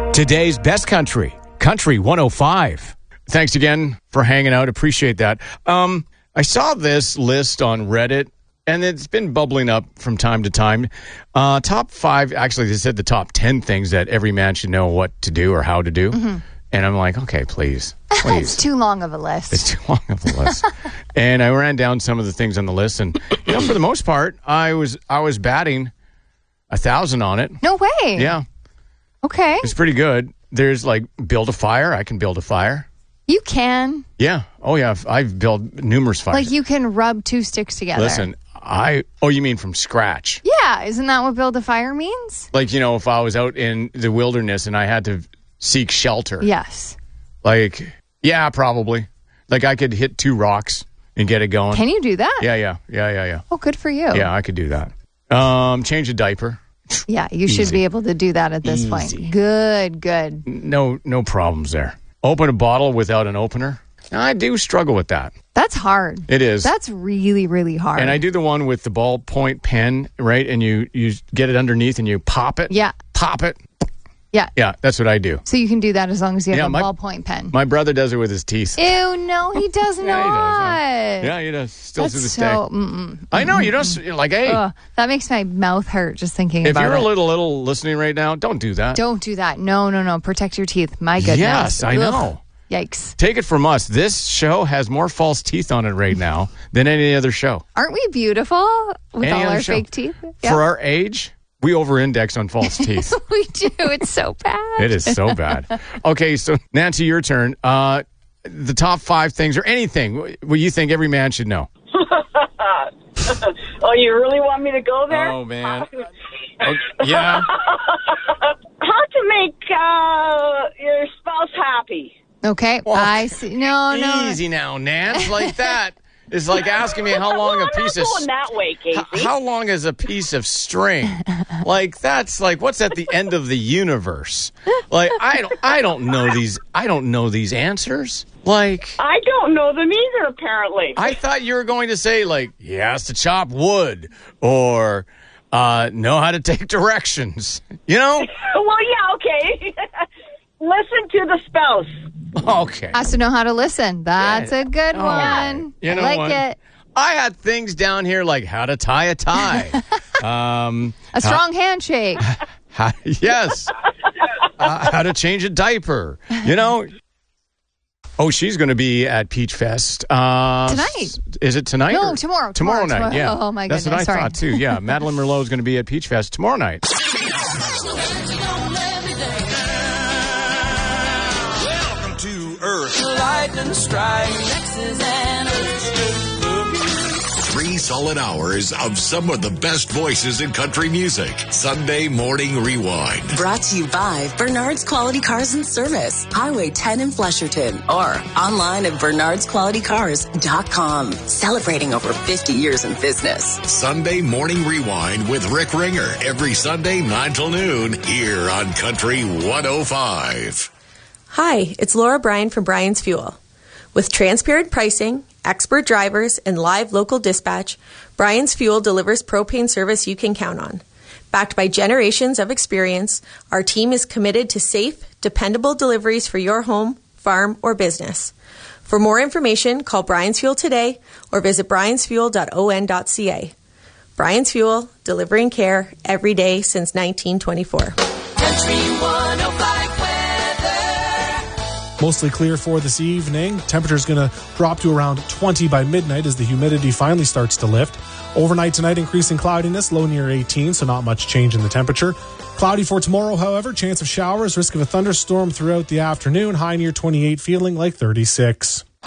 Today's best country, Country 105. Thanks again for hanging out. Appreciate that. I saw this list on Reddit, and it's been bubbling up from time to time. Top 5, actually, they said the top 10 things that every man should know what to do or how to do. Mm-hmm. And I'm like, okay, please. It's too long of a list. It's too long of a list. And I ran down some of the things on the list, and for the most part, I was batting 1,000 on it. No way. Yeah. Okay. It's pretty good. There's like build a fire. I can build a fire. You can. Yeah. Oh, yeah. I've built numerous fires. Like you can rub 2 sticks together. Listen, you mean from scratch? Yeah. Isn't that what build a fire means? Like, if I was out in the wilderness and I had to seek shelter. Yes. Like, yeah, probably. Like I could hit 2 rocks and get it going. Can you do that? Yeah. Oh, good for you. Yeah, I could do that. Change a diaper. Yeah, you should be able to do that at this point. Good. No problems there. Open a bottle without an opener. I do struggle with that. That's hard. It is. That's really, really hard. And I do the one with the ballpoint pen, right? And you get it underneath and you pop it. Yeah. Pop it. Yeah. Yeah, that's what I do. So you can do that as long as you have a ballpoint pen. My brother does it with his teeth. Ew, no, he does not. Yeah, he does. Still to this day. I know, you're like, hey. That makes my mouth hurt just thinking about it. If you're a little listening right now, don't do that. Don't do that. No. Protect your teeth. My goodness. Yes, I know. Yikes. Take it from us. This show has more false teeth on it right now than any other show. Aren't we beautiful with all our fake teeth? Yeah. For our age, we over-index on false teeth. We do. It's so bad. It is so bad. Okay, so Nancy, your turn. The top 5 things or anything what you think every man should know. Oh, you really want me to go there? Oh, man. Yeah. How to make your spouse happy. Okay, well, I see. No. Easy now, Nance. Like that. It's like asking me how long a piece of that way, Casey. How long is a piece of string? Like that's like what's at the end of the universe? Like I don't know these. I don't know these answers. Like I don't know them either. Apparently, I thought you were going to say like he has to chop wood or know how to take directions. Well, yeah, okay. Listen to the spouse. Okay. Has to know how to listen. That's a good one. You know I like it. I had things down here like how to tie a tie. A strong handshake. Yes. How to change a diaper. Oh, she's going to be at Peach Fest. Tonight. Is it tonight? No, tomorrow. Tomorrow night, yeah. Oh, my goodness. That's what I thought, too. Yeah, Madeline Merlot is going to be at Peach Fest tomorrow night. Earth. Lightning strike. 3 solid hours of some of the best voices in country music. Sunday Morning Rewind. Brought to you by Bernard's Quality Cars and Service. Highway 10 in Flesherton. Or online at bernardsqualitycars.com. Celebrating over 50 years in business. Sunday Morning Rewind with Rick Ringer. Every Sunday 9 till noon. Here on Country 105. Hi, it's Laura Bryan from Bryan's Fuel. With transparent pricing, expert drivers, and live local dispatch, Bryan's Fuel delivers propane service you can count on. Backed by generations of experience, our team is committed to safe, dependable deliveries for your home, farm, or business. For more information, call Bryan's Fuel today or visit bryansfuel.on.ca. Bryan's Fuel, delivering care every day since 1924. Country 105 weather. Mostly clear for this evening. Temperature's going to drop to around 20 by midnight as the humidity finally starts to lift. Overnight tonight, increasing cloudiness, low near 18, so not much change in the temperature. Cloudy for tomorrow, however, chance of showers, risk of a thunderstorm throughout the afternoon, high near 28, feeling like 36.